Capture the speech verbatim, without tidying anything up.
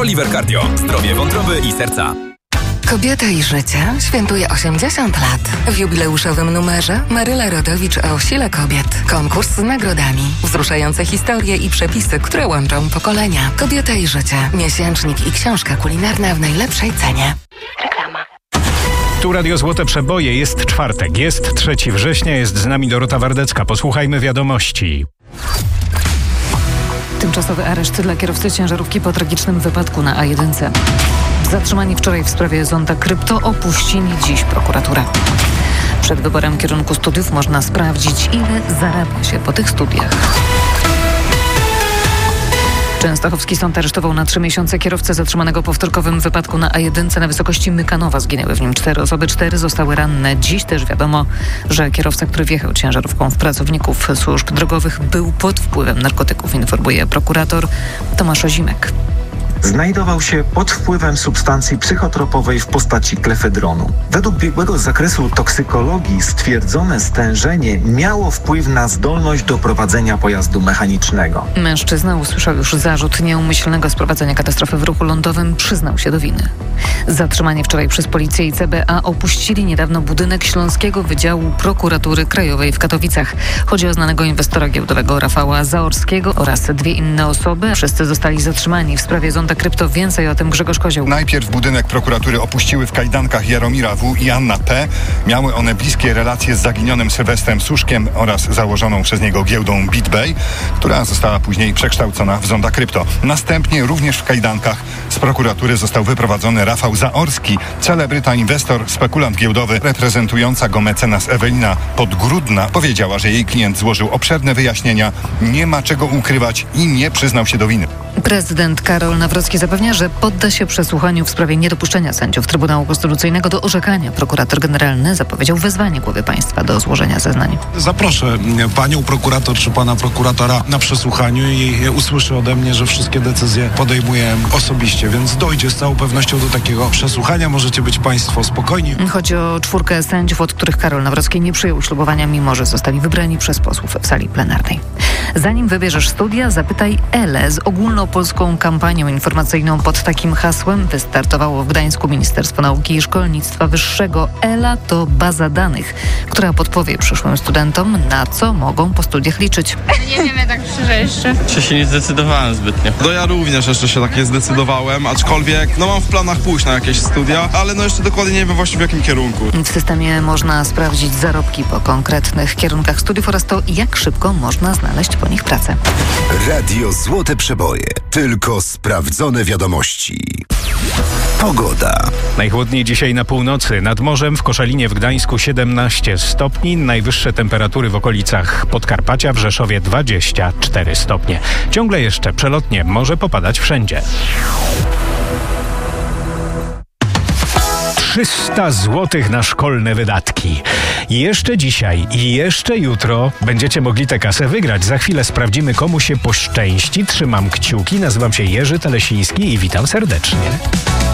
ProLiver Cardio. Zdrowie wątroby i serca. Kobieta i życie świętuje osiemdziesiąt lat. W jubileuszowym numerze Maryla Rodowicz o sile kobiet. Konkurs z nagrodami. Wzruszające historie i przepisy, które łączą pokolenia. Kobieta i życie. Miesięcznik i książka kulinarna w najlepszej cenie. Reklama. Tu Radio Złote Przeboje. Jest czwartek. Jest trzeciego września. Jest z nami Dorota Wardecka. Posłuchajmy wiadomości. Tymczasowy areszt dla kierowcy ciężarówki po tragicznym wypadku na A jeden. Zatrzymani wczoraj w sprawie zonda krypto opuścili dziś prokuraturę. Przed wyborem kierunku studiów można sprawdzić, ile zarabia się po tych studiach. Częstochowski sąd aresztował na trzy miesiące kierowcę zatrzymanego po wtorkowym wypadku na A jeden na wysokości Mykanowa. Zginęły w nim cztery osoby, cztery zostały ranne. Dziś też wiadomo, że kierowca, który wjechał ciężarówką w pracowników służb drogowych, był pod wpływem narkotyków, informuje prokurator Tomasz Ozimek. Znajdował się pod wpływem substancji psychotropowej w postaci klefedronu. Według biegłego z zakresu toksykologii stwierdzone stężenie miało wpływ na zdolność do prowadzenia pojazdu mechanicznego. Mężczyzna usłyszał już zarzut nieumyślnego sprowadzenia katastrofy w ruchu lądowym, przyznał się do winy. Zatrzymani wczoraj przez policję i C B A opuścili niedawno budynek Śląskiego Wydziału Prokuratury Krajowej w Katowicach. Chodzi o znanego inwestora giełdowego Rafała Zaorskiego oraz dwie inne osoby. Wszyscy zostali zatrzymani w sprawie zonda krypto. Więcej o tym Grzegorz Kozioł. Najpierw budynek prokuratury opuściły w kajdankach Jaromira W. i Anna P. Miały one bliskie relacje z zaginionym Sylwestrem Suszkiem oraz założoną przez niego giełdą BitBay, która została później przekształcona w zonda krypto. Następnie również w kajdankach z prokuratury został wyprowadzony Rafał Zaorski, celebryta, inwestor, spekulant giełdowy. Reprezentująca go mecenas Ewelina Podgrudna powiedziała, że jej klient złożył obszerne wyjaśnienia, nie ma czego ukrywać i nie przyznał się do winy. Prezydent Karol Nawrocki zapewnia, że podda się przesłuchaniu w sprawie niedopuszczenia sędziów Trybunału Konstytucyjnego do orzekania. Prokurator generalny zapowiedział wezwanie głowy państwa do złożenia zeznań. Zaproszę panią prokurator czy pana prokuratora na przesłuchaniu i usłyszy ode mnie, że wszystkie decyzje podejmuję osobiście, więc dojdzie z całą pewnością do takiego przesłuchania. Możecie być państwo spokojni. Chodzi o czwórkę sędziów, od których Karol Nawrocki nie przyjął ślubowania, mimo że zostali wybrani przez posłów w sali plenarnej. Zanim wybierzesz studia, zapytaj Elę. Z ogólnopolską kampanią informacyjną pod takim hasłem wystartowało w Gdańsku Ministerstwo Nauki i Szkolnictwa Wyższego. Ela to baza danych, która podpowie przyszłym studentom, na co mogą po studiach liczyć. Nie wiemy tak szczerze jeszcze. Jeszcze się nie zdecydowałem zbytnio. No ja również jeszcze się tak nie zdecydowałem, aczkolwiek no mam w planach pójść na jakieś studia, ale no jeszcze dokładnie nie wiem właśnie w jakim kierunku. W systemie można sprawdzić zarobki po konkretnych kierunkach studiów oraz to, jak szybko można znaleźć po nich pracę. Radio Złote Przeboje. Tylko sprawdzone wiadomości. Pogoda. Najchłodniej dzisiaj na północy. Nad morzem w Koszalinie w Gdańsku siedemnaście stopni. Najwyższe temperatury w okolicach Podkarpacia, w Rzeszowie dwadzieścia cztery stopnie. Ciągle jeszcze przelotnie może popadać wszędzie. trzysta złotych na szkolne wydatki. Jeszcze dzisiaj i jeszcze jutro będziecie mogli tę kasę wygrać. Za chwilę sprawdzimy, komu się poszczęści. Trzymam kciuki. Nazywam się Jerzy Telesiński i witam serdecznie.